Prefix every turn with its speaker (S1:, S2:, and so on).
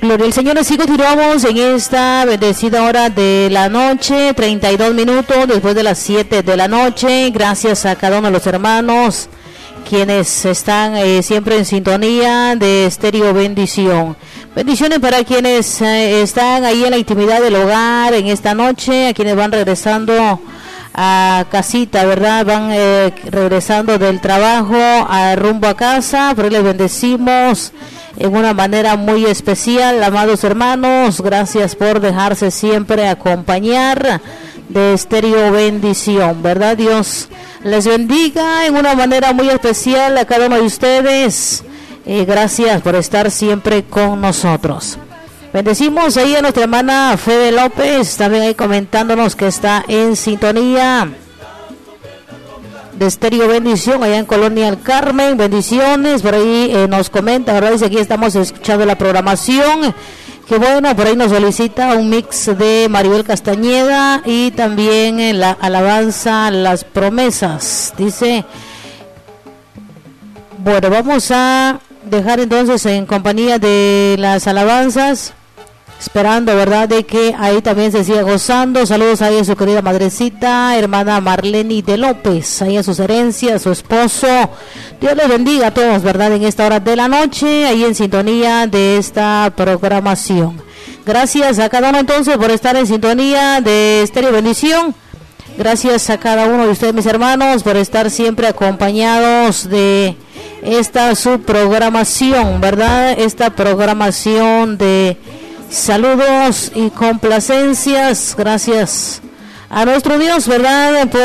S1: Gloria al Señor. Así continuamos en esta bendecida hora de la noche, 32 minutos después de las 7 de la noche. Gracias a cada uno de los hermanos quienes están siempre en sintonía de Estéreo Bendición. Bendiciones para quienes están ahí en la intimidad del hogar en esta noche, a quienes van regresando a casita, ¿verdad? Van regresando del trabajo rumbo a casa, pero les bendecimos en una manera muy especial, amados hermanos. Gracias por dejarse siempre acompañar de Estéreo Bendición, ¿verdad? Dios les bendiga en una manera muy especial a cada uno de ustedes. Gracias por estar siempre con nosotros. Bendecimos ahí a nuestra hermana Fede López, también ahí comentándonos que está en sintonía de Estéreo Bendición allá en Colonia El Carmen. Bendiciones, por ahí nos comenta, ¿verdad? Dice aquí estamos escuchando la programación. Que bueno, por ahí nos solicita un mix de Maribel Castañeda y también la alabanza Las Promesas. Dice, bueno, vamos a dejar entonces en compañía de las alabanzas, esperando, ¿verdad?, de que ahí también se siga gozando. Saludos ahí a su querida madrecita, hermana Marleni de López, ahí a sus herencias, a su esposo. Dios les bendiga a todos, ¿verdad?, en esta hora de la noche, ahí en sintonía de esta programación. Gracias a cada uno entonces por estar en sintonía de Estéreo Bendición. Gracias a cada uno de ustedes, mis hermanos, por estar siempre acompañados de esta su programación, ¿verdad? Esta programación de saludos y complacencias. Gracias a nuestro Dios, ¿verdad?, por